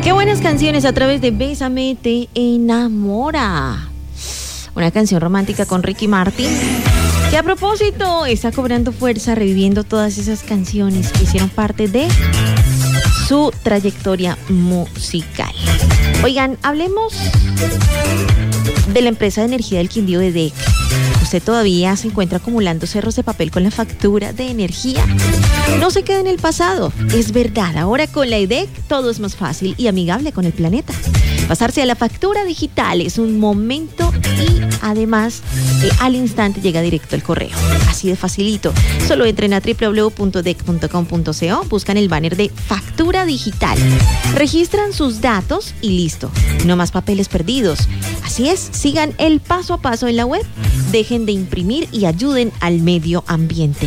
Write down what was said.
Qué buenas canciones a través de Bésame te enamora. Una canción romántica con Ricky Martin, que a propósito está cobrando fuerza, reviviendo todas esas canciones que hicieron parte de su trayectoria musical. Oigan, hablemos de la empresa de energía del Quindío, EDEC. ¿Usted todavía se encuentra acumulando cerros de papel con la factura de energía? No se quede en el pasado, es verdad. Ahora con la EDEC todo es más fácil y amigable con el planeta. Pasarse a la factura digital es un momento y además al instante llega directo al correo. Así de facilito. Solo entren a www.edec.com.co, buscan el banner de factura digital, registran sus datos y listo. No más papeles perdidos. Así es, sigan el paso a paso en la web, dejen de imprimir y ayuden al medio ambiente.